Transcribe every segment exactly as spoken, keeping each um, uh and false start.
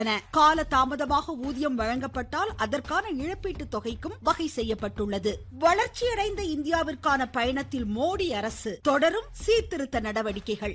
கால தாமதமாக ஊதியம் வழங்கப்பட்டால் அதற்கான இழப்பீட்டுத் தொகைக்கும் வகை செய்யப்பட்டுள்ளது. வளர்ச்சியடைந்த இந்தியாவிற்கான பயணத்தில் மோடி அரசு தொடரும் சீர்திருத்த நடவடிக்கைகள்.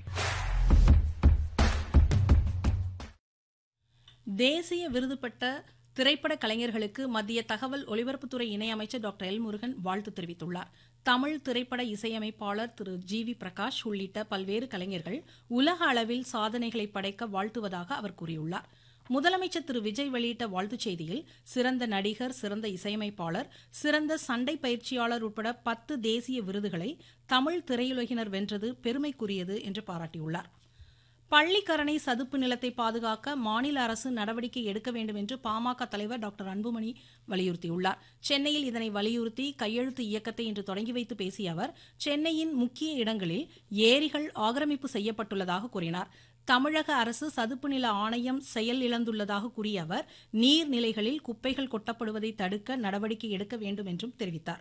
தேசிய விருது பெற்ற திரைப்பட கலைஞர்களுக்கு மத்திய தகவல் ஒலிபரப்புத்துறை இணையமைச்சர் டாக்டர் எல் முருகன் வாழ்த்து தெரிவித்துள்ளார். தமிழ் திரைப்பட இசையமைப்பாளர் திரு ஜி வி பிரகாஷ் உள்ளிட்ட பல்வேறு கலைஞர்கள் உலக அளவில் சாதனைகளை படைக்க வாழ்த்துவதாக அவர் கூறியுள்ளார். முதலமைச்சர் திரு விஜய் வெளியிட்ட வாழ்த்துச் செய்தியில் சிறந்த நடிகர், சிறந்த இசையமைப்பாளர், சிறந்த சண்டை பயிற்சியாளர் உட்பட பத்து தேசிய விருதுகளை தமிழ் திரையுலகினர் வென்றது பெருமைக்குரியது என்று பாராட்டியுள்ளார். பள்ளிக்கரணை சதுப்பு நிலத்தை பாதுகாக்க மாநில அரசு நடவடிக்கை எடுக்க வேண்டும் என்று பாமக தலைவர் டாக்டர் அன்புமணி வலியுறுத்தியுள்ளார். சென்னையில் இதனை வலியுறுத்தி கையெழுத்து இயக்கத்தை இன்று தொடங்கி வைத்து பேசிய அவர், சென்னையின் முக்கிய இடங்களில் ஏரிகள் ஆக்கிரமிப்பு செய்யப்பட்டுள்ளதாக கூறினார். தமிழக அரசு சதுப்பு நில ஆணையம் செயல் இழந்துள்ளதாக கூறிய அவர், நீர்நிலைகளில் குப்பைகள் கொட்டப்படுவதை தடுக்க நடவடிக்கை எடுக்க வேண்டும் என்றும் தெரிவித்தார்.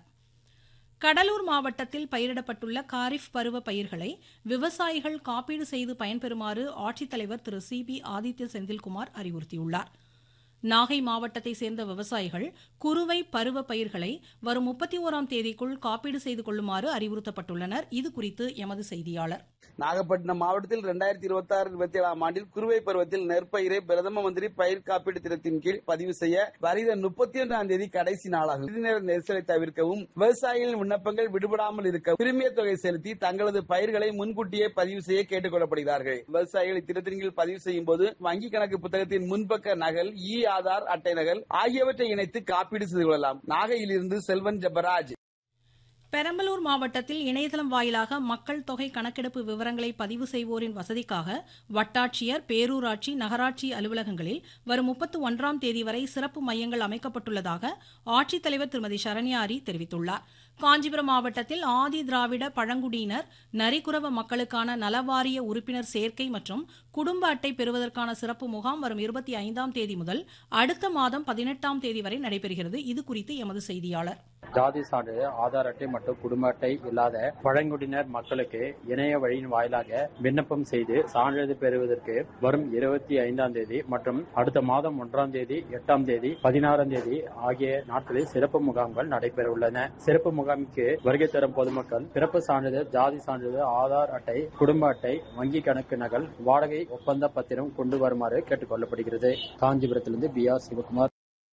கடலூர் மாவட்டத்தில் பயிரிடப்பட்டுள்ள காரிஃப் பருவ பயிர்களை விவசாயிகள் காப்பீடு செய்து பயன்பெறுமாறு ஆட்சித்தலைவர் திரு சி பி ஆதித்ய செந்தில்குமார் அறிவுறுத்தியுள்ளார். நாகை மாவட்டத்தை சேர்ந்த விவசாயிகள் குறுவை பருவ பயிர்களை வரும் முப்பத்தி ஓராம் தேதிக்குள் காப்பீடு செய்து கொள்ளுமாறு அறிவுறுத்தப்பட்டுள்ளனர். இதுகுறித்து எமது செய்தியாளர். நாகப்பட்டினம் மாவட்டத்தில் இரண்டாயிரத்தி இருபத்தி ஆறு இருபத்தி ஏழாம் ஆண்டில் குறுவை பருவத்தில் நெற்பயிரை பிரதம மந்திரி பயிர் காப்பீடு திட்டத்தின் கீழ் பதிவு செய்ய வருகிற முப்பத்தி ஒன்றாம் தேதி கடைசி நாளாகும். நிதி நேர நெரிசலை தவிர்க்கவும் விவசாயிகளின் விண்ணப்பங்கள் விடுபடாமல் இருக்க பிரீமியர் தொகை செலுத்தி தங்களது பயிர்களை முன்கூட்டியே பதிவு செய்ய கேட்டுக் கொள்ளப்படுகிறார்கள். விவசாயிகள் இத்திட்டத்தின் கீழ் பதிவு செய்யும் போது வங்கி கணக்கு புத்தகத்தின் முன்பக்க நகல், இ ஆதார் அட்டை நகல் ஆகியவற்றை இணைத்து காப்பீடு செய்து கொள்ளலாம். நாகையிலிருந்து செல்வன் ஜபராஜ். பெரம்பலூர் மாவட்டத்தில் இணையதளம் வாயிலாக மக்கள் தொகை கணக்கெடுப்பு விவரங்களை பதிவு செய்வோரின் வசதிக்காக வட்டாட்சியர், பேரூராட்சி, நகராட்சி அலுவலகங்களில் வரும் முப்பத்தி ஒன்றாம் தேதி வரை சிறப்பு மையங்கள் அமைக்கப்பட்டுள்ளதாக ஆட்சித்தலைவர் திருமதி சரண்யாரி தெரிவித்துள்ளார். காஞ்சிபுரம் மாவட்டத்தில் ஆதி திராவிட பழங்குடியினர் நரிக்குறவ மக்களுக்கான நலவாரிய உறுப்பினர் சேர்க்கை மற்றும் குடும்ப அட்டை பெறுவதற்கான சிறப்பு முகாம் வரும் இருபத்தி ஐந்தாம் தேதி முதல் அடுத்த மாதம் பதினெட்டாம் தேதி வரை நடைபெறுகிறது. இதுகுறித்து எமது செய்தியாளர். ஜாதி சான்றிதழ், ஆதார் அட்டை மற்றும் குடும்ப அட்டை இல்லாத பழங்குடியினர் மக்களுக்கு இணைய வழியின் வாயிலாக விண்ணப்பம் செய்து சான்றிதழ் பெறுவதற்கு வரும் இருபத்தி ஐந்தாம் தேதி மற்றும் அடுத்த மாதம் ஒன்றாம் தேதி, எட்டாம் தேதி, பதினாறாம் தேதி ஆகிய நாட்களில் சிறப்பு முகாம்கள் நடைபெற உள்ளன. சிறப்பு முகாமுக்கு வருகை தரும் பொதுமக்கள் பிறப்பு சான்றிதழ், ஜாதி சான்றிதழ், ஆதார் அட்டை, குடும்ப அட்டை, வங்கி கணக்கு நகல், வாடகை ஒப்பந்த பத்திரம் கொண்டு வருமாறு கேட்டுக் கொள்ளப்படுகிறது. காஞ்சிபுரத்திலிருந்து பி ஆர் சிவகுமார்.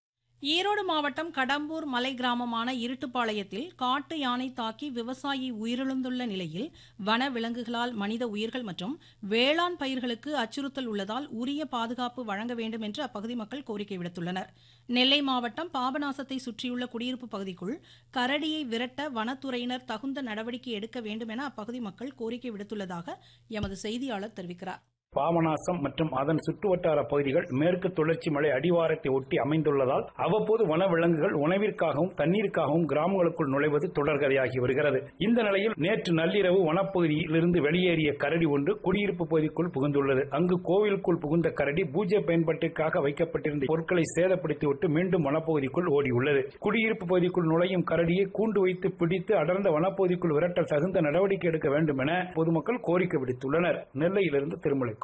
ஈரோடு மாவட்டம் கடம்பூர் மலை கிராமமான இருட்டுப்பாளையத்தில் காட்டு யானை தாக்கி விவசாயி உயிரிழந்துள்ள நிலையில் வன விலங்குகளால் மனித உயிர்கள் மற்றும் வேளாண் பயிர்களுக்கு அச்சுறுத்தல் உள்ளதால் உரிய பாதுகாப்பு வழங்க வேண்டும் என்று அப்பகுதி மக்கள் கோரிக்கை விடுத்துள்ளனர். நெல்லை மாவட்டம் பாபநாசத்தை சுற்றியுள்ள குடியிருப்பு பகுதிக்குள் கரடியை விரட்ட வனத்துறையினர் தகுந்த நடவடிக்கை எடுக்க வேண்டும் என அப்பகுதி மக்கள் கோரிக்கை விடுத்துள்ளதாக எமது செய்தியாளர் தெரிவிக்கிறார். பாபநாசம் மற்றும் அதன் சுற்றுவட்டார பகுதிகள் மேற்கு தொடர்ச்சி மலை அடிவாரத்தை ஒட்டி அமைந்துள்ளதால் அவ்வப்போது வனவிலங்குகள் உணவிற்காகவும் தண்ணீருக்காகவும் கிராமங்களுக்குள் நுழைவது தொடர்கதையாகி வருகிறது. இந்த நிலையில் நேற்று நள்ளிரவு வனப்பகுதியில் இருந்து வெளியேறிய கரடி ஒன்று குடியிருப்பு பகுதிக்குள் புகுந்துள்ளது. அங்கு கோவிலுக்குள் புகுந்த கரடி பூஜை பயன்பாட்டிற்காக வைக்கப்பட்டிருந்த பொருட்களை சேதப்படுத்திவிட்டு மீண்டும் வனப்பகுதிக்குள் ஓடியுள்ளது. குடியிருப்பு பகுதிக்குள் நுழையும் கரடியை கூண்டு வைத்து பிடித்து அடர்ந்த வனப்பகுதிக்குள் விரட்ட தகுந்த நடவடிக்கை எடுக்க வேண்டும் என பொதுமக்கள் கோரிக்கை விடுத்துள்ளனர். நெல்லையிலிருந்து திருமலை.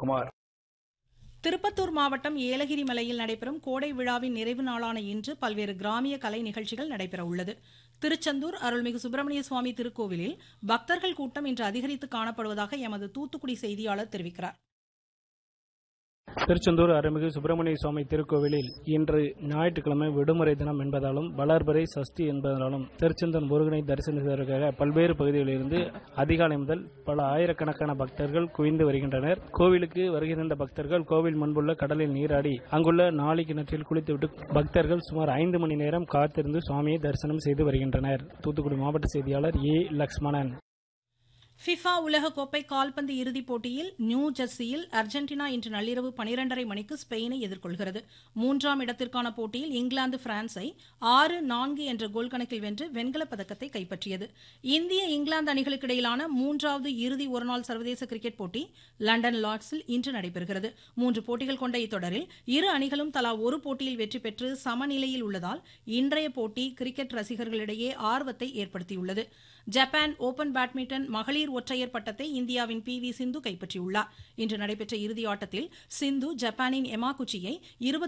திருப்பத்தூர் மாவட்டம் ஏலகிரி மலையில் நடைபெறும் கோடை விழாவின் நிறைவு நாளான இன்று பல்வேறு கிராமிய கலை நிகழ்ச்சிகள் நடைபெற உள்ளது. திருச்செந்தூர் அருள்மிகு சுப்பிரமணிய சுவாமி திருக்கோவிலில் பக்தர்கள் கூட்டம் இன்று அதிகரித்து காணப்படுவதாக எமது தூத்துக்குடி செய்தியாளர் தெரிவிக்கிறார். திருச்செந்தூர் அருள்மிகு சுப்பிரமணிய சுவாமி திருக்கோவிலில் இன்று ஞாயிற்றுக்கிழமை விடுமுறை தினம் என்பதாலும் வளர்பிறை சஷ்டி என்பதாலும் திருச்செந்தூர் முருகனை தரிசனிப்பதற்காக பல்வேறு பகுதிகளிலிருந்து அதிகாலை முதல் பல ஆயிரக்கணக்கான பக்தர்கள் குவிந்து வருகின்றனர். கோவிலுக்கு வருகின்ற பக்தர்கள் கோவில் முன்புள்ள கடலில் நீராடி அங்குள்ள நாளை கிணற்றில் குளித்துவிட்டு பக்தர்கள் சுமார் ஐந்து மணி நேரம் காத்திருந்து சுவாமியை தரிசனம் செய்து வருகின்றனர். தூத்துக்குடி மாவட்ட செய்தியாளர் ஏ லக்ஷ்மணன். ஃபிஃபா உலகக்கோப்பை கால்பந்து இறுதிப் போட்டியில் நியூ ஜெர்சியில் அர்ஜென்டினா இன்று நள்ளிரவு பனிரெண்டரை மணிக்கு ஸ்பெயினை எதிர்கொள்கிறது. மூன்றாம் இடத்திற்கான போட்டியில் இங்கிலாந்து பிரான்ஸை ஆறு நான்கு என்ற கோல் கணக்கில் வென்று வெண்கலப் பதக்கத்தை கைப்பற்றியது. இந்திய இங்கிலாந்து அணிகளுக்கு இடையிலான மூன்றாவது இறுதி ஒருநாள் சர்வதேச கிரிக்கெட் போட்டி லண்டன் லார்ட்ஸில் இன்று நடைபெறுகிறது. மூன்று போட்டிகள் கொண்ட இத்தொடரில் இரு அணிகளும் தலா ஒரு போட்டியில் வெற்றி பெற்று சமநிலையில் உள்ளதால் இன்றைய போட்டி கிரிக்கெட் ரசிகர்களிடையே ஆர்வத்தை ஏற்படுத்தியுள்ளது. ஜப்பான் ஓபன் பேட்மிண்டன் மகளிர் ஒற்றையர் பட்டத்தை இந்தியாவின் பி வி சிந்து கைப்பற்றியுள்ளார். இன்று நடைபெற்ற இறுதி ஆட்டத்தில் சிந்து ஜப்பானின் எமாகுச்சியை